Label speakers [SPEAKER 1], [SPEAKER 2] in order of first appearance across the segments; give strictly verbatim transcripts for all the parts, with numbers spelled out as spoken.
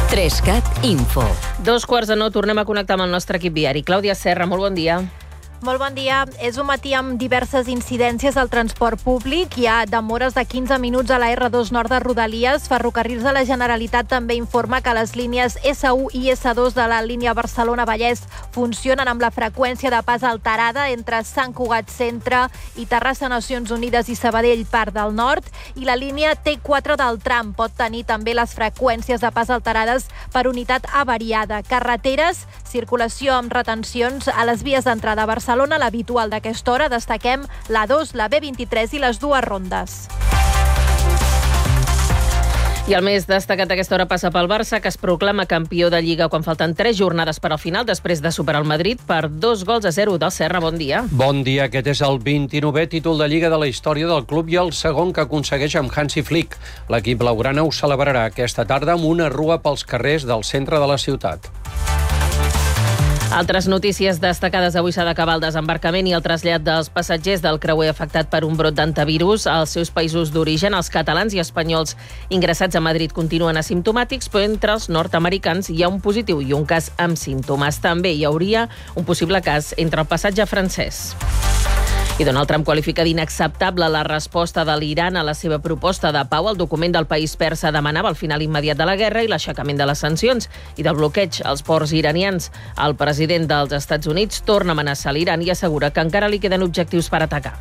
[SPEAKER 1] Trescat Info.
[SPEAKER 2] Dos quarts de nou, tornem a connectar amb el nostre equip viari. Clàudia Serra, molt bon dia.
[SPEAKER 3] Molt bon dia. És un matí amb diverses incidències al transport públic. Hi ha demores de quinze minuts a la erre dos nord de Rodalies. Ferrocarrils de la Generalitat també informa que les línies esse u i esse dos de la línia Barcelona-Vallès funcionen amb la freqüència de pas alterada entre Sant Cugat Centre i Terrassa Nacions Unides i Sabadell Parc del Nord. I la línia te quatre del tram pot tenir també les freqüències de pas alterades per unitat avariada. Carreteres, circulació amb retencions a les vies d'entrada a Barcelona. Barcelona, l'habitual d'aquesta hora, destaquem la dos, la be vint-i-tres i les dues rondes.
[SPEAKER 2] I el més destacat d'aquesta hora passa pel Barça, que es proclama campió de Lliga quan falten tres jornades per al final, després de superar el Madrid per dos gols a zero del Serra. Bon dia.
[SPEAKER 4] Bon dia. Aquest és el vint-i-novè títol de Lliga de la història del club i el segon que aconsegueix amb Hansi Flick. L'equip blaugrana ho celebrarà aquesta tarda amb una rua pels carrers del centre de la ciutat.
[SPEAKER 2] Altres notícies destacades. Avui s'ha d'acabar el desembarcament i el trasllat dels passatgers del creuer afectat per un brot d'antivirus als seus països d'origen. Els catalans i espanyols ingressats a Madrid continuen asimptomàtics, però entre els nord-americans hi ha un positiu i un cas amb símptomes. També hi hauria un possible cas entre el passatge francès. I Donald Trump qualifica d'inacceptable la resposta de l'Iran a la seva proposta de pau. El document del país persa demanava el final immediat de la guerra i l'aixecament de les sancions i del bloqueig als ports iranians. El president dels Estats Units torna a amenaçar l'Iran i assegura que encara li queden objectius per atacar.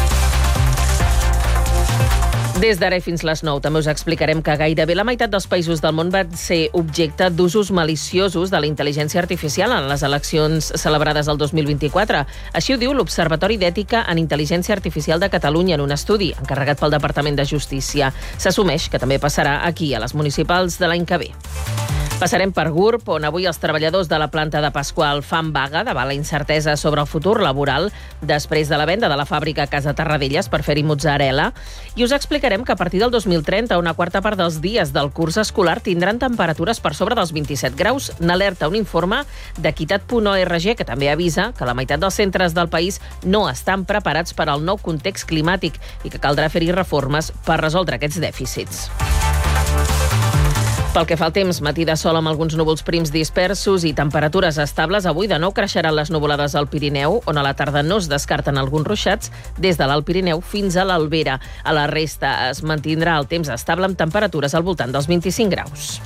[SPEAKER 2] Des d'ara i fins les nou també us explicarem que gairebé la meitat dels països del món van ser objecte d'usos maliciosos de la intel·ligència artificial en les eleccions celebrades el dos mil vint-i-quatre. Així ho diu l'Observatori d'Ètica en Intel·ligència Artificial de Catalunya en un estudi encarregat pel Departament de Justícia. S'assumeix que també passarà aquí, a les municipals de l'any que ve. Passarem per Gurb, on avui els treballadors de la planta de Pasqual fan vaga davant la incertesa sobre el futur laboral després de la venda de la fàbrica Casa Tarradellas per fer-hi mozzarella. I us explicarem que a partir del dos mil trenta una quarta part dels dies del curs escolar tindran temperatures per sobre dels vint-i-set graus. N'alerta un informe d'equitat punt org que també avisa que la meitat dels centres del país no estan preparats per al nou context climàtic i que caldrà fer-hi reformes per resoldre aquests dèficits. Pel que fa al temps, matí de sol amb alguns núvols prims dispersos i temperatures estables. Avui de nou creixeran les nuvolades al Pirineu, on a la tarda no es descarten alguns ruixats des de l'Alt Pirineu fins a l'Albera. A la resta es mantindrà el temps estable amb temperatures al voltant dels vint-i-cinc graus.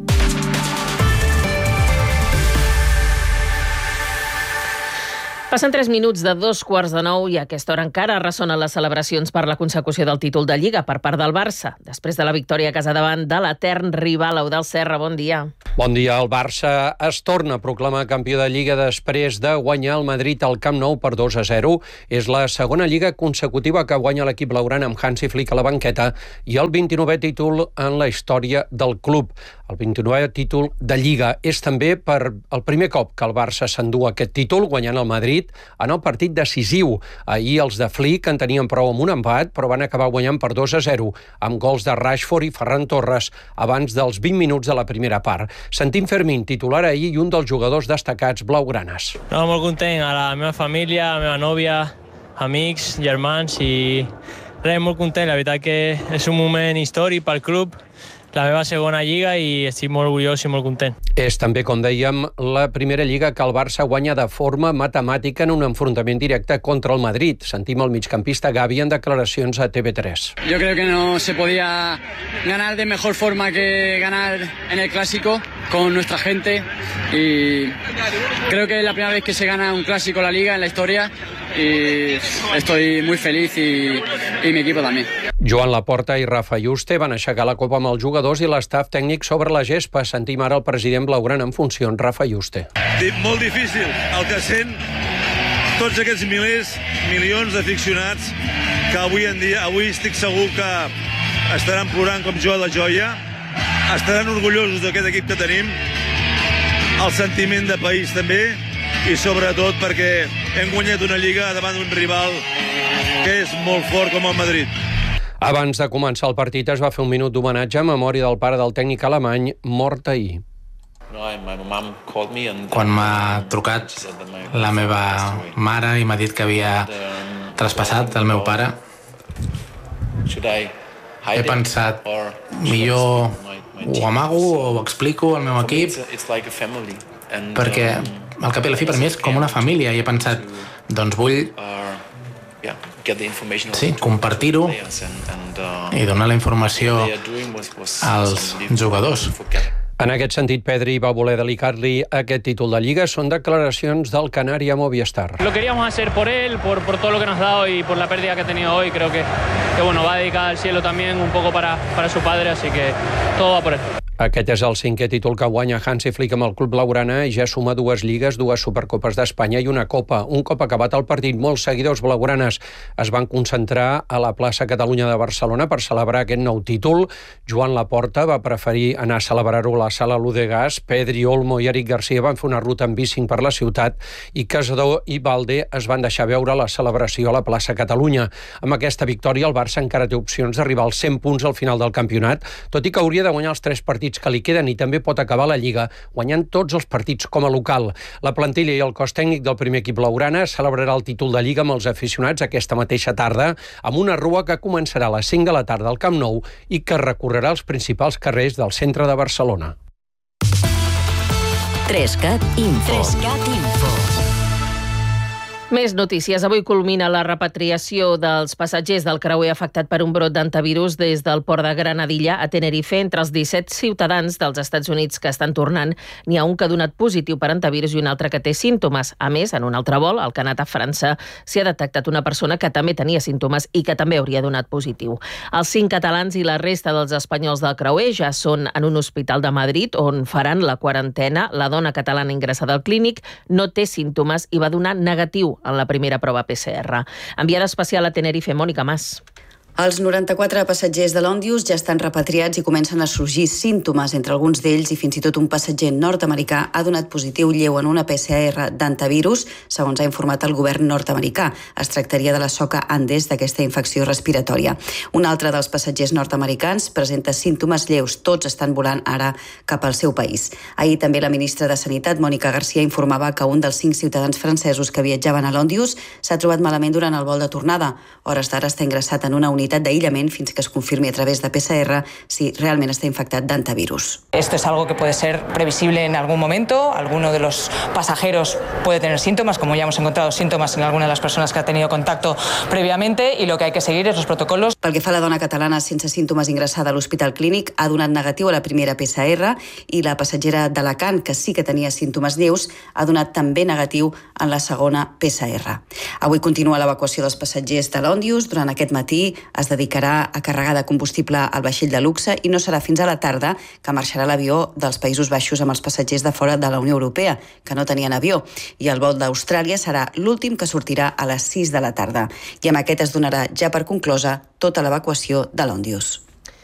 [SPEAKER 2] Passen tres minuts de dos quarts de nou i a aquesta hora encara ressonen les celebracions per la consecució del títol de Lliga per part del Barça. Després de la victòria a casa davant de l'etern rival Eudald Serra, bon dia.
[SPEAKER 4] Bon dia. El Barça es torna a proclamar campió de Lliga després de guanyar el Madrid al Camp Nou per dos a zero. És la segona Lliga consecutiva que guanya l'equip blaugrana amb Hansi Flick a la banqueta i el vint-i-novè títol en la història del club. El vint-i-novè títol de Lliga és també per el primer cop que el Barça s'endú aquest títol guanyant el Madrid en el partit decisiu. Ahir els de Flick en tenien prou amb un empat, però van acabar guanyant per dos a zero, amb gols de Rashford i Ferran Torres abans dels vint minuts de la primera part. Sentim Fermín, titular ahir i un dels jugadors destacats blaugranes.
[SPEAKER 5] No, molt content, a la meva família, a la meva nòvia, amics, germans i res, molt content. La veritat que és un moment històric pel club, la meva segona lliga i estic molt orgullós i molt content.
[SPEAKER 4] És també, com dèiem, la primera lliga que el Barça guanya de forma matemàtica en un enfrontament directe contra el Madrid. Sentim el migcampista Gavi en declaracions a T V tres.
[SPEAKER 6] Yo creo que no se podía ganar de mejor forma que ganar en el Clásico con nuestra gente y creo que es la primera vez que se gana un Clásico en la Liga en la historia y estoy muy feliz y, y mi equipo también.
[SPEAKER 4] Joan Laporta i Rafa Yuste van aixecar la copa amb els jugadors i l'estaf tècnic sobre la gespa. Sentim ara el president blaugrana en funcions, Rafa Yuste.
[SPEAKER 7] Molt difícil el que sent tots aquests milers, milions d'aficionats que avui en dia, avui estic segur que estaran plorant com jo de joia, estaran orgullosos d'aquest equip que tenim, el sentiment de país també i sobretot perquè hem guanyat una lliga davant d'un rival que és molt fort com el Madrid.
[SPEAKER 4] Abans de començar el partit es va fer un minut d'homenatge a memòria del pare del tècnic alemany mort ahir.
[SPEAKER 8] Quan m'ha trucat la meva mare i m'ha dit que havia traspassat el meu pare, he pensat, millor ho amago o ho explico al meu equip, perquè al cap i a la fi per mi és com una família, i he pensat, doncs vull sí, compartir-ho i donar la informació als jugadors.
[SPEAKER 4] En aquest sentit, Pedri va voler dedicar-li aquest títol de Lliga. Són declaracions del canari a Movistar.
[SPEAKER 1] Lo queríamos hacer por él, por, por todo lo que nos ha dado y por la pérdida que ha tenido hoy. Creo que, que bueno, va a dedicar al cielo también un poco para, para su padre, así que todo va por él.
[SPEAKER 4] Aquest és el cinquè títol que guanya Hansi Flick amb el club blaugrana i ja suma dues lligues, dues supercopes d'Espanya i una copa. Un cop acabat el partit, molts seguidors blaugranes es van concentrar a la plaça Catalunya de Barcelona per celebrar aquest nou títol. Joan Laporta va preferir anar a celebrar-ho a la sala Ludegas. Pedri, Olmo i Eric Garcia van fer una ruta en bici per la ciutat i Casador i Balde es van deixar veure la celebració a la plaça Catalunya. Amb aquesta victòria, el Barça encara té opcions d'arribar als cent punts al final del campionat, tot i que hauria de guanyar els tres partits que li queden i també pot acabar la Lliga guanyant tots els partits com a local. La plantilla i el cos tècnic del primer equip blaugrana celebrarà el títol de Lliga amb els aficionats aquesta mateixa tarda amb una rua que començarà a les cinc de la tarda al Camp Nou i que recorrerà els principals carrers del centre de Barcelona.
[SPEAKER 9] Trescat Info. Trescat Info.
[SPEAKER 2] Més notícies. Avui culmina la repatriació dels passatgers del creuer afectat per un brot d'antivirus des del port de Granadilla a Tenerife. Entre els disset ciutadans dels Estats Units que estan tornant, n'hi ha un que ha donat positiu per antivirus i un altre que té símptomes. A més, en un altre vol, el que ha anat a França, s'hi ha detectat una persona que també tenia símptomes i que també hauria donat positiu. Els cinc catalans i la resta dels espanyols del creuer ja són en un hospital de Madrid on faran la quarantena. La dona catalana ingressada al clínic no té símptomes i va donar negatiu en la primera prova P C R. Enviada especial a Tenerife, Mònica Mas.
[SPEAKER 10] Els noranta-quatre passatgers de l'Òndius ja estan repatriats i comencen a sorgir símptomes. Entre alguns d'ells i fins i tot un passatger nord-americà ha donat positiu lleu en una P C R d'antivirus, segons ha informat el govern nord-americà. Es tractaria de la soca Andes d'aquesta infecció respiratòria. Un altre dels passatgers nord-americans presenta símptomes lleus. Tots estan volant ara cap al seu país. Ahir també la ministra de Sanitat, Mònica Garcia, informava que un dels cinc ciutadans francesos que viatjaven a l'Òndius s'ha trobat malament durant el vol de tornada. Hores d'ara està ingressat en una unitat d'aïllament fins que es confirmi a través de P C R si realment està infectat d'antivirus.
[SPEAKER 11] Esto es algo que puede ser previsible en algún momento. Alguno de los pasajeros puede tener síntomas, como ya hemos encontrado síntomas en alguna de las personas que ha tenido contacto previamente, y lo que hay que seguir es los protocolos.
[SPEAKER 10] Pel que fa a la dona catalana sense símptomes ingressada a l'Hospital Clínic, ha donat negatiu a la primera P C R i la passatgera d'Alacant, que sí que tenia símptomes lleus, ha donat també negatiu en la segona P C R. Avui continua l'evacuació dels passatgers de l'Òndius. Durant aquest matí es dedicarà a carregar de combustible al vaixell de luxe i no serà fins a la tarda que marxarà l'avió dels Països Baixos amb els passatgers de fora de la Unió Europea, que no tenien avió, i el vol d'Austràlia serà l'últim que sortirà a les sis de la tarda. I amb aquest es donarà ja per conclosa tota l'evacuació de l'Òndius.